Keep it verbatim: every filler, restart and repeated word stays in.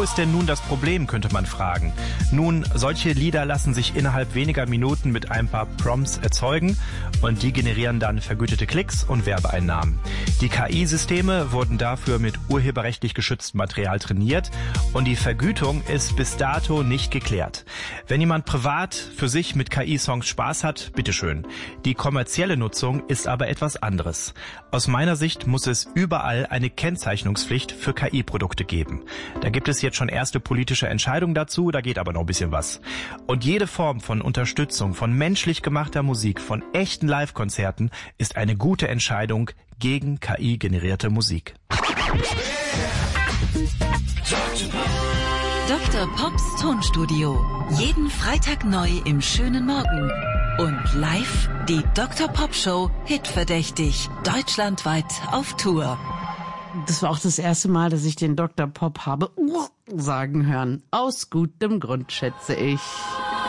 ist denn nun das Problem, könnte man fragen. Nun, solche Lieder lassen sich innerhalb weniger Minuten mit ein paar Prompts erzeugen und die generieren dann vergütete Klicks und Werbeeinnahmen. Die K I-Systeme wurden dafür mit urheberrechtlich geschütztem Material trainiert und die Vergütung ist bis dato nicht geklärt. Wenn jemand privat für sich mit K I-Songs Spaß hat, bitteschön. Die kommerzielle Nutzung ist aber etwas anderes. Aus meiner Sicht muss es überall eine Kennzeichnungspflicht für K I-Produkte geben. Da gibt es jetzt schon erste politische Entscheidungen dazu, da geht aber noch ein bisschen was. Und jede Form von Unterstützung, von menschlich gemachter Musik, von echten Live-Konzerten ist eine gute Entscheidung gegen K I-generierte Musik. Doktor Pops Tonstudio. Jeden Freitag neu im schönen Morgen. Und live die Doktor Pop Show Hitverdächtig. Deutschlandweit auf Tour. Das war auch das erste Mal, dass ich den Doktor Pop habe sagen hören. Aus gutem Grund, schätze ich.